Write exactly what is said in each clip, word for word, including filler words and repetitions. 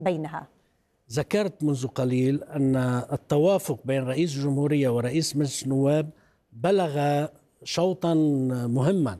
بينها؟ ذكرت منذ قليل أن التوافق بين رئيس الجمهورية ورئيس مجلس النواب بلغ شوطا مهما،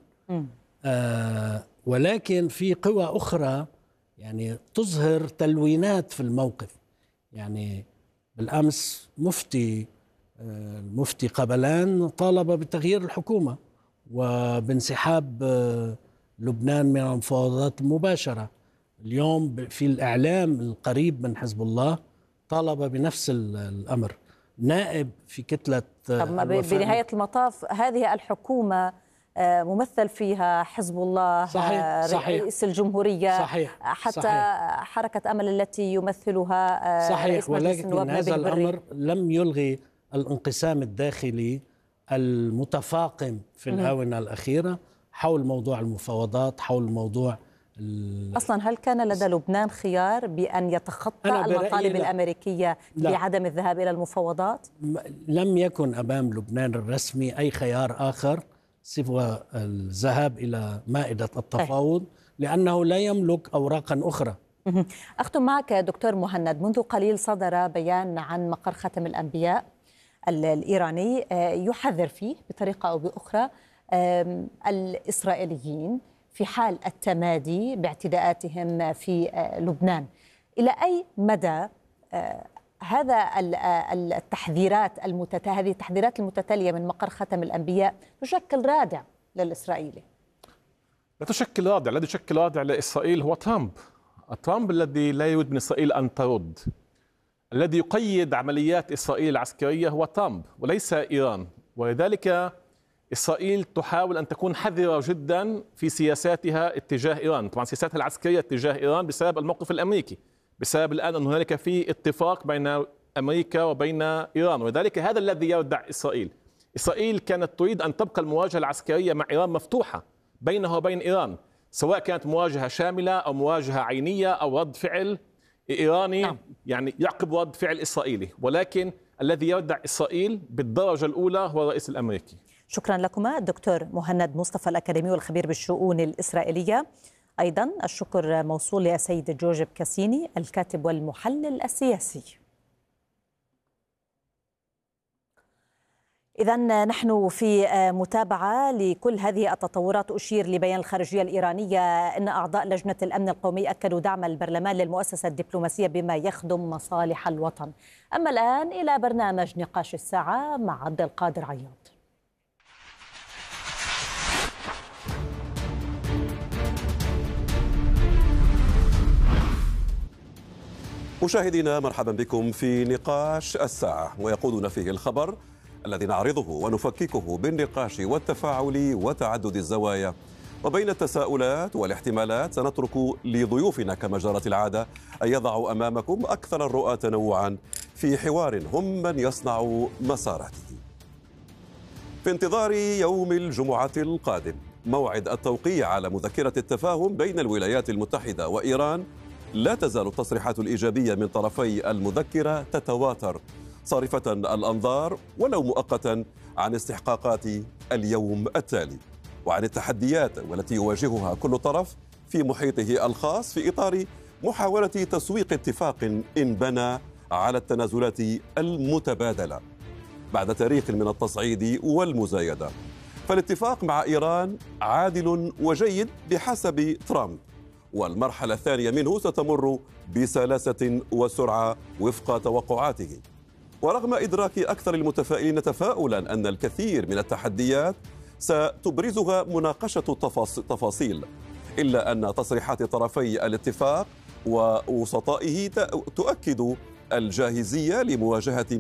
آه ولكن في قوى أخرى يعني تظهر تلوينات في الموقف. يعني بالأمس مفتي آه المفتي قبلان طالب بتغيير الحكومة وبانسحاب آه لبنان من المفاوضات المباشرة. اليوم في الإعلام القريب من حزب الله طالب بنفس الأمر. نائب في كتلة بنهاية المطاف هذه الحكومة ممثل فيها حزب الله، صحيح رئيس صحيح الجمهورية، صحيح حتى صحيح حركة أمل التي يمثلها صحيح، ولكن هذا الأمر بري. لم يلغي الانقسام الداخلي المتفاقم في الآونة الأخيرة حول موضوع المفاوضات، حول موضوع أصلا هل كان لدى لبنان خيار بأن يتخطى المطالب الأمريكية لا. بعدم الذهاب إلى المفاوضات؟ لم يكن أمام لبنان الرسمي أي خيار آخر سوى الذهاب إلى مائدة التفاوض، لأنه لا يملك أوراقا أخرى. أختم معك دكتور مهند. منذ قليل صدر بيان عن مقر خاتم الأنبياء الإيراني يحذر فيه بطريقة أو بأخرى الإسرائيليين في حال التمادي باعتداءاتهم في لبنان. إلى أي مدى هذا التحذيرات المتت... هذه التحذيرات المتتالية من مقر ختم الأنبياء تشكل رادع للإسرائيلي؟ لا تشكل رادع. الذي يشكل رادع لإسرائيل هو ترامب. ترامب الذي لا يريد من إسرائيل أن ترد. الذي يقيد عمليات إسرائيل العسكرية هو ترامب وليس إيران، ولذلك إسرائيل تحاول أن تكون حذرة جدا في سياساتها اتجاه إيران. طبعا سياساتها العسكرية اتجاه إيران بسبب الموقف الأمريكي، بسبب الآن أن هنالك في اتفاق بين أمريكا وبين إيران، ولذلك هذا الذي يردع إسرائيل. إسرائيل كانت تريد أن تبقى المواجهة العسكرية مع إيران مفتوحة بينها وبين إيران، سواء كانت مواجهة شاملة أو مواجهة عينية أو رد فعل إيراني نعم. يعني يعقب رد فعل إسرائيلي، ولكن الذي يردع إسرائيل بالدرجة الأولى هو الرئيس الأمريكي. شكرا لكما الدكتور مهند مصطفى الأكاديمي والخبير بالشؤون الإسرائيلية. أيضا الشكر موصول للسيد جوجب كاسيني الكاتب والمحلل السياسي. إذن نحن في متابعة لكل هذه التطورات. أشير لبيان الخارجية الإيرانية أن أعضاء لجنة الأمن القومي أكدوا دعم البرلمان للمؤسسة الدبلوماسية بما يخدم مصالح الوطن. أما الآن إلى برنامج نقاش الساعة مع عبد القادر عياض. مشاهدينا مرحبا بكم في نقاش الساعة، ويقودنا فيه الخبر الذي نعرضه ونفككه بالنقاش والتفاعل وتعدد الزوايا. وبين التساؤلات والاحتمالات سنترك لضيوفنا كما جرت العادة أن يضعوا أمامكم أكثر الرؤى تنوعا في حوار هم من يصنع مسارته. في انتظار يوم الجمعة القادم موعد التوقيع على مذكرة التفاهم بين الولايات المتحدة وإيران، لا تزال التصريحات الإيجابية من طرفي المذكرة تتواتر، صارفة الأنظار ولو مؤقتا عن استحقاقات اليوم التالي وعن التحديات والتي يواجهها كل طرف في محيطه الخاص في إطار محاولة تسويق اتفاق إن بنى على التنازلات المتبادلة بعد تاريخ من التصعيد والمزايدة. فالاتفاق مع إيران عادل وجيد بحسب ترامب، والمرحلة الثانية منه ستمر بسلاسة وسرعة وفق توقعاته. ورغم إدراك أكثر المتفائلين تفاؤلا أن الكثير من التحديات ستبرزها مناقشة التفاصيل، إلا أن تصريحات طرفي الاتفاق ووسطائه تؤكد الجاهزية لمواجهة